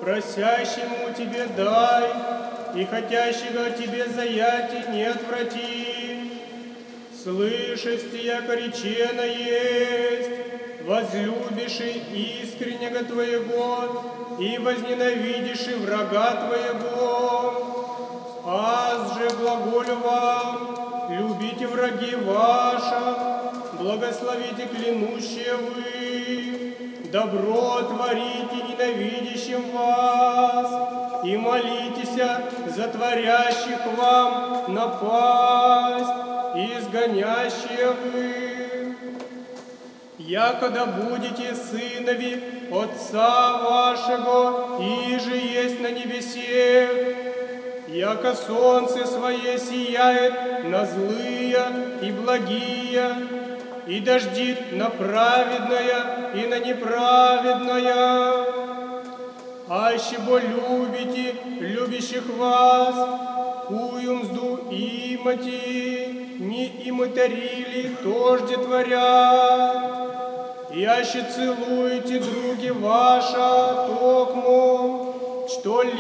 просящему тебе дай, и хотящего тебе заяти не отврати. Слышасти, яко речено есть, возлюбишь искреннего твоего, и возненавидишь врага твоего. Аз же глаголю вам, любите враги ваша, благословите клянущие вы, добро творите ненавидящим вас, и молитесь за творящих вам напасть, и изгонящие вы. Якогда будете сынови Отца вашего, иже есть на небесе, яко солнце свое сияет на злые и благие, и дождит на праведное и на неправедное. Аще бо любите любящих вас, кую мзду имати, не иматерили тожде творят, и аще целуете други ваша, токмо, что